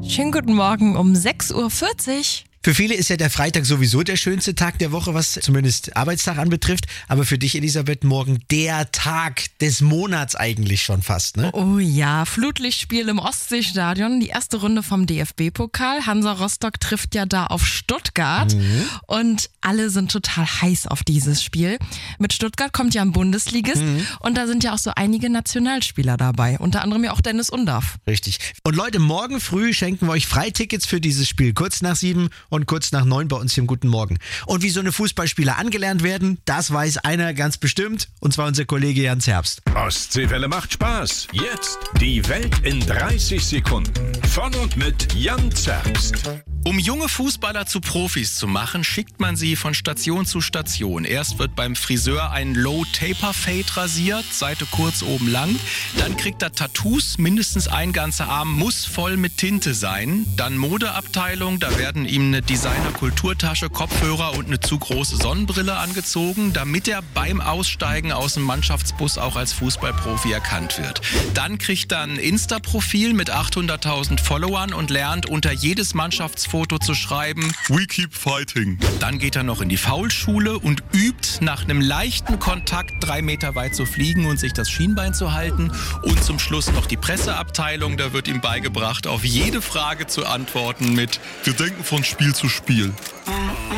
Schönen guten Morgen um 6.40 Uhr. Für viele ist ja der Freitag sowieso der schönste Tag der Woche, was zumindest Arbeitstag anbetrifft. Aber für dich, Elisabeth, morgen der Tag des Monats eigentlich schon fast, ne? Oh ja, Flutlichtspiel im Ostseestadion, die erste Runde vom DFB-Pokal. Hansa Rostock trifft ja da auf Stuttgart und alle sind total heiß auf dieses Spiel. Mit Stuttgart kommt ja ein Bundesligist und da sind ja auch so einige Nationalspieler dabei, unter anderem ja auch Dennis Undaff. Richtig. Und Leute, morgen früh schenken wir euch Freitickets für dieses Spiel. Kurz nach 7 und kurz nach 9 bei uns hier im Guten Morgen. Und wie so eine Fußballspieler angelernt werden, das weiß einer ganz bestimmt, und zwar unser Kollege Jan Zerbst. Ostseewelle macht Spaß. Jetzt die Welt in 30 Sekunden. Von und mit Jan Zerbst. Um junge Fußballer zu Profis zu machen, schickt man sie von Station zu Station. Erst wird beim Friseur ein Low-Taper-Fade rasiert, Seite kurz, oben lang. Dann kriegt er Tattoos, mindestens ein ganzer Arm muss voll mit Tinte sein. Dann Modeabteilung, da werden ihm eine Designer-Kulturtasche, Kopfhörer und eine zu große Sonnenbrille angezogen, damit er beim Aussteigen aus dem Mannschaftsbus auch als Fußballprofi erkannt wird. Dann kriegt er ein Insta-Profil mit 800.000 Followern und lernt unter jedes Mannschaftsfoto zu schreiben, "We keep fighting". Dann geht er noch in die Faulschule und übt nach einem leichten Kontakt 3 Meter weit zu fliegen und sich das Schienbein zu halten. Und zum Schluss noch die Presseabteilung, da wird ihm beigebracht, auf jede Frage zu antworten mit "Wir denken von Spiel zu Spiel".